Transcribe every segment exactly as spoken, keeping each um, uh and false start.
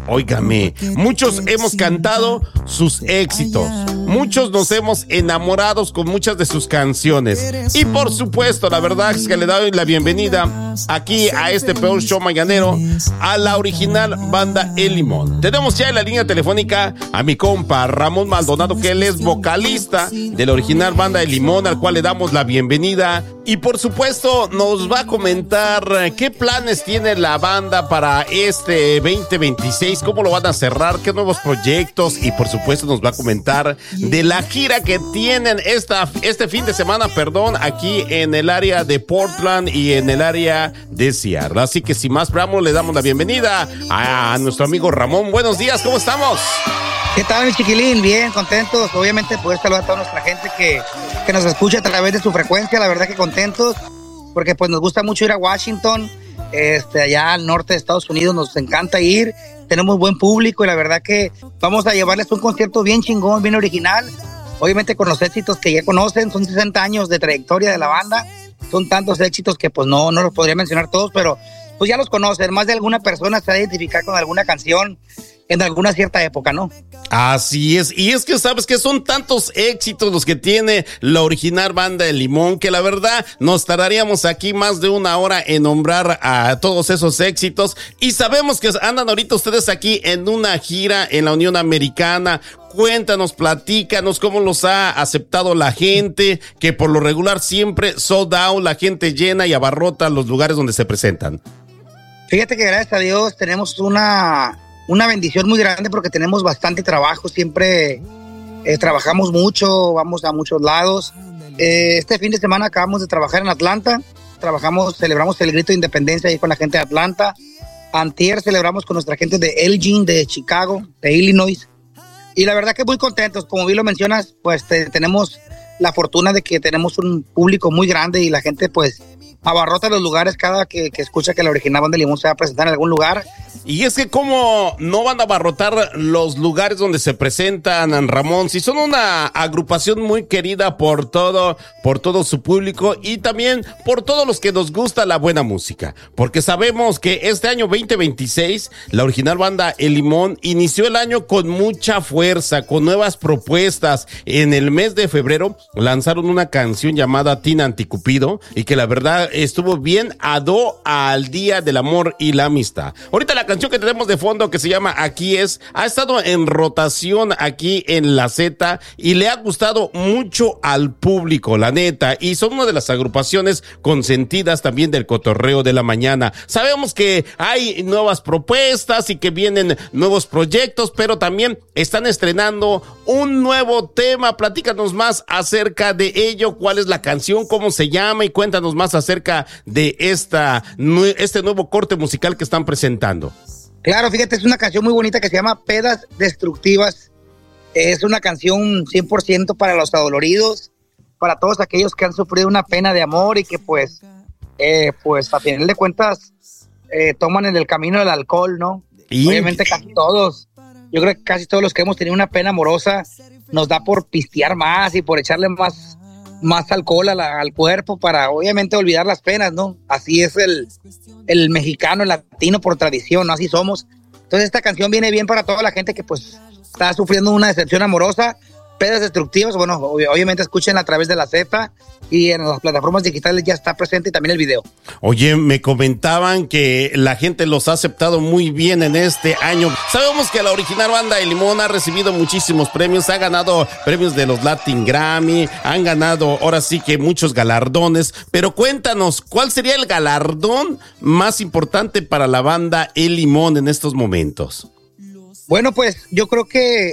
Óigame, muchos hemos cantado sus éxitos, muchos nos hemos enamorado con muchas de sus canciones y por supuesto, la verdad es que le doy la bienvenida aquí a este peor show mañanero a la original banda El Limón. Tenemos ya en la línea telefónica a mi compa Ramón Maldonado, que él es vocalista de la original banda El Limón, al cual le damos la bienvenida y por supuesto nos va a comentar qué planes tiene la banda para este veinte veintiséis, cómo lo van a cerrar, qué nuevos proyectos y por supuesto nos va a comentar de la gira que tienen esta, este fin de semana, perdón, aquí en el área de Portland y en el área de Seattle. Así que sin más preámbulo le damos la bienvenida a, a nuestro amigo Ramón. Buenos días, ¿cómo estamos? ¿Qué tal, mi chiquilín? Bien, contentos, obviamente poder saludar a toda nuestra gente que, que nos escucha a través de su frecuencia, la verdad que contentos, porque pues nos gusta mucho ir a Washington, este, allá al norte de Estados Unidos, nos encanta ir, tenemos buen público y la verdad que vamos a llevarles un concierto bien chingón, bien original, obviamente con los éxitos que ya conocen, son sesenta años de trayectoria de la banda, son tantos éxitos que pues no, no los podría mencionar todos, pero pues ya los conocen, más de alguna persona se va a identificar con alguna canción en alguna cierta época, ¿no? Así es, y es que sabes que son tantos éxitos los que tiene la original banda El Limón, que la verdad nos tardaríamos aquí más de una hora en nombrar a todos esos éxitos, y sabemos que andan ahorita ustedes aquí en una gira en la Unión Americana. Cuéntanos, platícanos cómo los ha aceptado la gente, que por lo regular siempre sold out, la gente llena y abarrota los lugares donde se presentan. Fíjate que gracias a Dios tenemos una... una bendición muy grande porque tenemos bastante trabajo, siempre eh, trabajamos mucho, vamos a muchos lados. Eh, este fin de semana acabamos de trabajar en Atlanta, trabajamos, celebramos el grito de independencia ahí con la gente de Atlanta. Antier celebramos con nuestra gente de Elgin, de Chicago, de Illinois. Y la verdad que muy contentos, como bien lo mencionas, pues te, tenemos la fortuna de que tenemos un público muy grande y la gente pues abarrota los lugares cada que, que escucha que la original banda Limón se va a presentar en algún lugar. Y es que cómo no van a abarrotar los lugares donde se presentan, Ramón, si son una agrupación muy querida por todo, por todo su público y también por todos los que nos gusta la buena música, porque sabemos que este año veinte veintiséis, la original banda El Limón inició el año con mucha fuerza, con nuevas propuestas. En el mes de febrero lanzaron una canción llamada Tina Anticupido y que la verdad estuvo bien ad hoc al Día del Amor y la Amistad. Ahorita la canción que tenemos de fondo, que se llama Aquí Es, ha estado en rotación aquí en la Z y le ha gustado mucho al público, la neta, y son una de las agrupaciones consentidas también del cotorreo de la mañana. Sabemos que hay nuevas propuestas y que vienen nuevos proyectos, pero también están estrenando un nuevo tema. Platícanos más acerca de ello, cuál es la canción, cómo se llama y cuéntanos más acerca de esta, este nuevo corte musical que están presentando. Claro, fíjate, es una canción muy bonita que se llama Pedas Destructivas. Es una canción cien por ciento para los adoloridos, para todos aquellos que han sufrido una pena de amor y que pues, eh, pues a final de cuentas eh, toman en el camino del alcohol, ¿no? ¿Y? Obviamente casi todos, yo creo que casi todos los que hemos tenido una pena amorosa nos da por pistear más y por echarle más, más alcohol a la, al cuerpo para obviamente olvidar las penas, ¿no? Así es el, el mexicano, el latino por tradición, ¿no? Así somos. Entonces esta canción viene bien para toda la gente que pues está sufriendo una decepción amorosa, pedas destructivas. Bueno, ob- obviamente escúchenla a través de la Z y en las plataformas digitales ya está presente y también el video. Oye, me comentaban que la gente los ha aceptado muy bien en este año. Sabemos que la original banda El Limón ha recibido muchísimos premios, ha ganado premios de los Latin Grammy, han ganado ahora sí que muchos galardones, pero cuéntanos, ¿cuál sería el galardón más importante para la banda El Limón en estos momentos? Bueno, pues yo creo que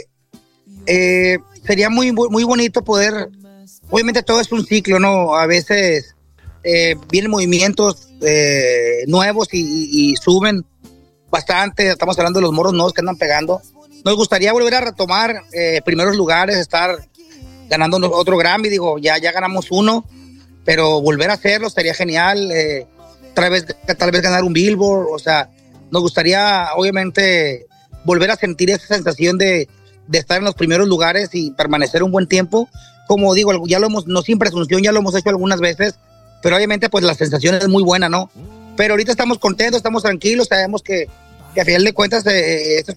eh, sería muy, muy bonito poder, obviamente todo es un ciclo, ¿no? A veces eh, vienen movimientos eh, nuevos y, y, y suben bastante, estamos hablando de los morros nuevos que andan pegando. Nos gustaría volver a retomar eh, primeros lugares, estar ganando otro Grammy, digo, ya, ya ganamos uno, pero volver a hacerlo sería genial, eh, tal vez, tal vez ganar un Billboard, o sea, nos gustaría obviamente volver a sentir esa sensación de, de estar en los primeros lugares y permanecer un buen tiempo. Como digo, ya lo hemos, no sin presunción, ya lo hemos hecho algunas veces, pero obviamente pues la sensación es muy buena, ¿no? Pero ahorita estamos contentos, estamos tranquilos, sabemos que, que a final de cuentas eh, esto es